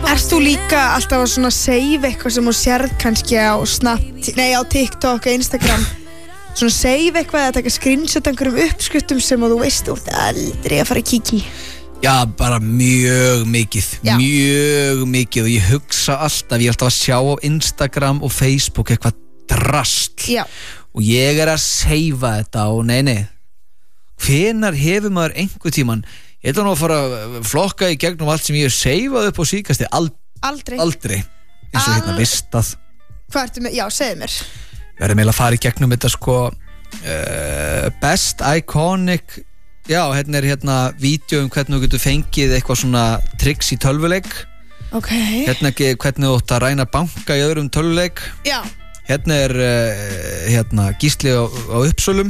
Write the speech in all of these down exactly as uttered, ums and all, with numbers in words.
Erst þú líka alltaf að svona save eitthvað sem þú sérð kannski á Snap, nei á TikTok og Instagram svona save eitthvað eða taka screenshot einhverjum uppskriftum sem þú veist þú ert aldrei að fara að kíkja í? Já, bara mjög mikið Já. mjög mikið og ég hugsa alltaf, ég er alltaf að sjá á Instagram og Facebook eitthvað drasl Já. og ég er að seifa þetta og nei nei hvenar hefur maður einhver tíman ég ætla nú að fara að flokka í gegnum allt sem ég hef seifað upp á síðkasti Ald aldrei aldrei eins og hérna vistað Hvað ertu með, já segðu mér verðum eiginlega að fara í gegnum þetta sko uh, best iconic já, hérna er hérna vídeo um hvernig þú getur fengið eitthvað svona tricks í tölvuleik okay. hérna ekki hvernig þú ætti að ræna banka í öðrum tölvuleik já. hérna er uh, hérna gísli á, á Uppsölum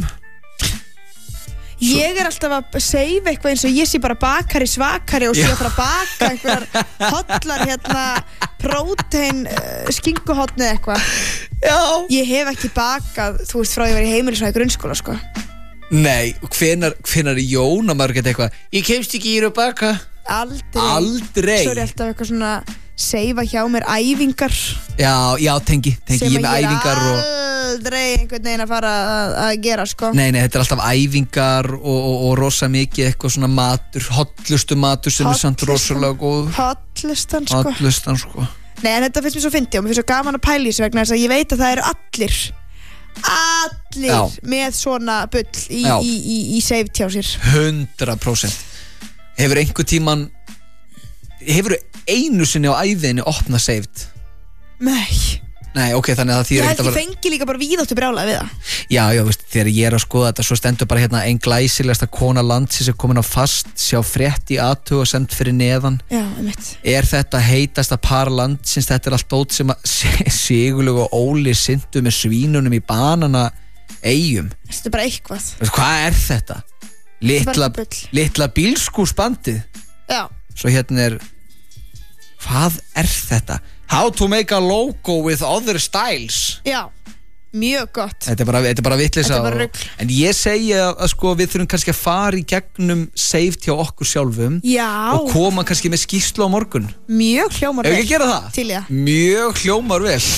Ég er alltaf að save eitthvað eins og ég sé bara bakari svakari og sé að fara að baka einhverjar hotlar hérna prótein uh, skinkuhotni eitthvað Já Ég hef ekki bakað, þú veist, frá því að ég var í heimilisvæði í grunnskóla, sko Nei, hvenar, hvenar er Jón að maður geta eitthvað Ég kemst ekki í að baka Aldrei Aldrei Svo er ég alltaf eitthvað svona seifa hjá mér æfingar Já, já, tengi, tengi ég með æfingar og aldrei einhvern veginn að fara að, að gera sko Nei, nei, þetta er alltaf æfingar og, og, og rosa mikið eitthvað svona matur hotlustu matur sem er samt rosalega góð Hotlustan sko Hotlustan sko Nei, en þetta finnst mér svo fyndið og mér finnst svo gaman að pæla í þessu vegna þess að ég veit að það eru allir allir Já. með svona bull í, Já. í, í, í save hjá sér hundrað prósent Hefur einhver tíman Hefur einu sinni á æðinni opnað saved? Nei Nei, ok, þannig að það þýðir Ég ekkert held að ég fengi líka bara víðáttu brjálega við það Já, já, veist, þegar ég er að skoða þetta svo stendur bara hérna ein glæsilegasta kona landsins er komin á fast, sjá frétt í athuga og send fyrir neðan Já, einmitt Er þetta heitasta par landsins, þetta er allt dót sem að Sigurlaug og Óli syndu með svínunum í banana eyjum Þetta er bara eitthvað Veist, Hvað er þetta? Litla, bara bull. litla bílskúrsbandið Já, Svo hérna er Hvað er þetta? How to make a logo with other styles já, mjög gott Þetta er bara, þetta er bara vitleysa Þetta er bara og- rugl. En ég segi að, að sko, við þurfum kannski að fara í gegnum saved hjá okkur sjálfum Já, og koma kannski með skýrslu á morgun mjög hljómar Ef vel ekki að gera það? Til í það Mjög hljómar vel